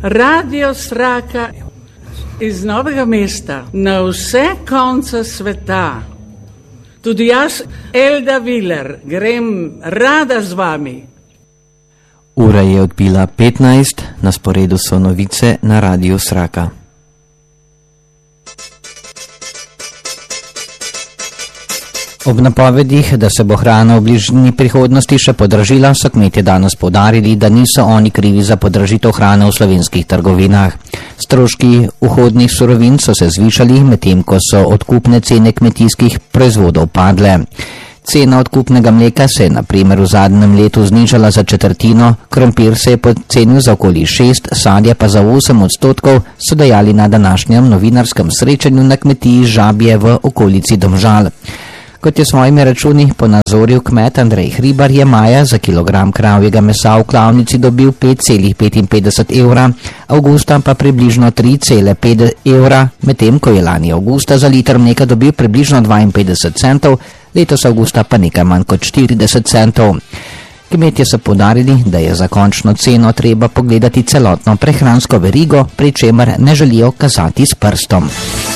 Radio Sraka iz Novega mesta na vse konce sveta. Tudi jaz, Elda Viler, grem rada z vami. Ura je odbila 15, na sporedu so novice na Radiu Sraka. Ob napovedih, da se bo hrana v bližnji prihodnosti še podražila, so kmetje danes poudarili, da niso oni krivi za podražitev hrane v slovenskih trgovinah. Stroški vhodnih surovin so se zvišali, medtem ko so odkupne cene kmetijskih proizvodov padle. Cena odkupnega mleka se je na primer v zadnjem letu znižala za četrtino, krompir se je pocenil za okoli 6, sadje pa za 8%, so dejali na današnjem novinarskem srečanju na kmetiji Žabje v okolici Domžal. Kot je svojimi računi ponazoril kmet Andrej Hribar, je maja za kilogram kravjega mesa v klavnici dobil 5,55 evra, avgusta pa približno 3,5 evra, medtem ko je lani avgusta za liter mleka dobil približno 52 centov, letos avgusta pa nekaj manj kot 40 centov. Kmetje so poudarili, da je za končno ceno treba pogledati celotno prehransko verigo, pri čemer ne želijo kazati s prstom.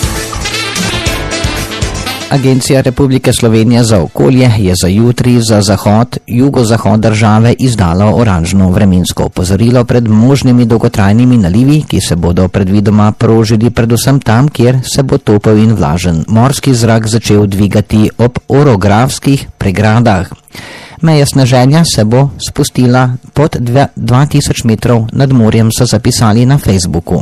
Agencija Republike Slovenije za okolje je za jutri za zahod, jugozahod države izdala oranžno vremensko opozorilo pred možnimi dolgotrajnimi nalivi, ki se bodo predvidoma prožili predvsem tam, kjer se bo topel in vlažen morski zrak začel dvigati ob orografskih pregradah. Meja sneženja se bo spustila pod 2000 metrov nad morjem, so zapisali na Facebooku.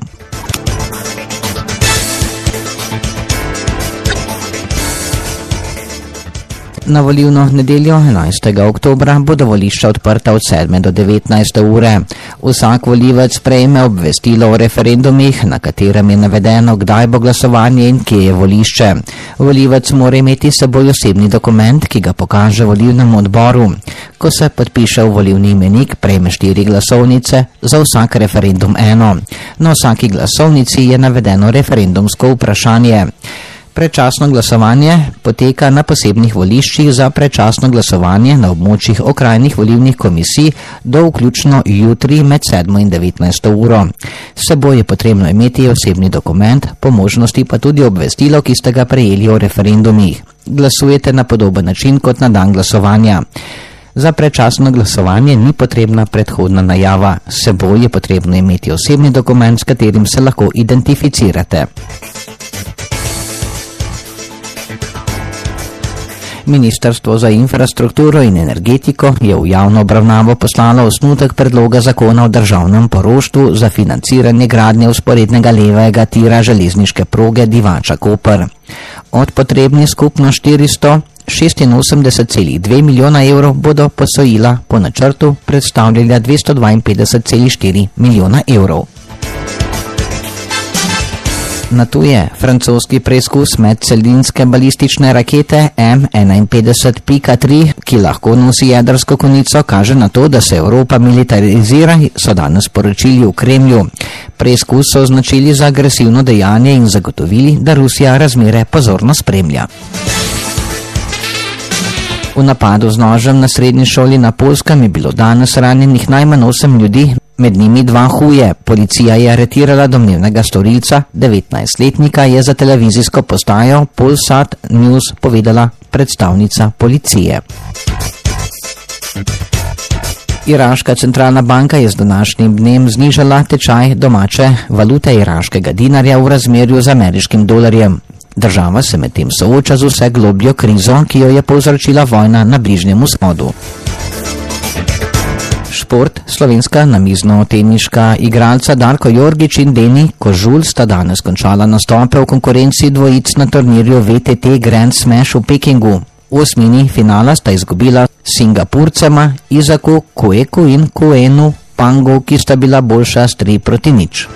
Na volilno nedeljo 11. oktobra bodo volišča odprta od 7. do 19. ure. Vsak volivec prejme obvestilo o referendumih, na katerem je navedeno, kdaj bo glasovanje in kje je volišče. Volivec mora imeti s seboj osebni dokument, ki ga pokaže volilnemu odboru. Ko se podpiše v volilni imenik, prejme 4 glasovnice, za vsak referendum 1. Na vsaki glasovnici je navedeno referendumsko vprašanje. Predčasno glasovanje poteka na posebnih voliščih za predčasno glasovanje na območjih okrajnih volilnih komisij do vključno jutri med 7. in 19. uro. S seboj je potrebno imeti osebni dokument, po možnosti pa tudi obvestilo, ki ste ga prejeli o referendumih. Glasujete na podoben način kot na dan glasovanja. Za predčasno glasovanje ni potrebna predhodna najava. S seboj je potrebno imeti osebni dokument, s katerim se lahko identificirate. Ministrstvo za infrastrukturo in energetiko je v javno obravnavo poslalo osnutek predloga zakona o državnem poroštvu za financiranje gradnje vzporednega levega tira železniške proge Divača-Koper. Od potrebnih skupno 486,2 milijona evrov bodo posojila po načrtu predstavljala 252,4 milijona evrov. Na to je francoski preizkus medcelinske balistične rakete M51.3, ki lahko nosi jedrsko konico, kaže na to, da se Evropa militarizira, so danes poročili v Kremlju. Preizkus so označili za agresivno dejanje in zagotovili, da Rusija razmere pozorno spremlja. V napadu z nožem na srednji šoli na Poljskem je bilo danes ranjenih najmanj 8 ljudi, med njimi 2 huje. Policija je aretirala domnevnega storilca, 19-letnika, je za televizijsko postajo Polsat News povedala predstavnica policije. Iraška centralna banka je z današnjim dnem znižala tečaj domače valute iraškega dinarja v razmerju z ameriškim dolarjem. Država se medtem sooča z vse globljo krizo, ki jo je povzročila vojna na Bližnjem vzhodu. Šport. Slovenska namizno-teniška igralca Darko Jorgič in Deni Kožul sta danes končala nastope v konkurenci dvojic na turnirju VTT Grand Smash v Pekingu. V osmini finala sta izgubila Singapurcema Izaku Koeku in Koenu Pangu, ki sta bila boljša s 3-0.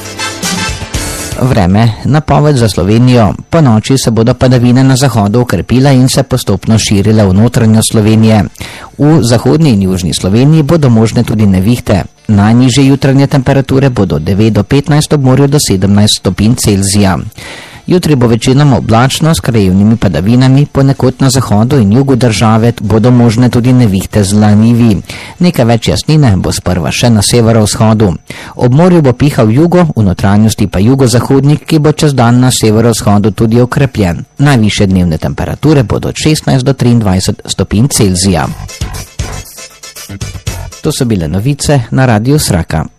Vreme. Napoved za Slovenijo. Po noči se bodo padavine na zahodu okrepile in se postopno širile v notranjost Slovenije. V zahodni in južni Sloveniji bodo možne tudi nevihte. Najnižje jutranje temperature bodo 9 do 15, ob morju do 17 stopinj Celzija. Jutri bo večinoma oblačno s krajevnimi padavinami, ponekod na zahodu in jugu države bodo možne tudi nevihte z lanivi. Nekaj več jasnine bo sprva še na severovzhodu. Ob morju bo pihal jugo, v notranjosti pa jugozahodnik, ki bo čez dan na severovzhodu tudi okrepljen. Najvišje dnevne temperature bodo od 16 do 23 stopinj Celzija. To so bile novice na Radiu Sraka.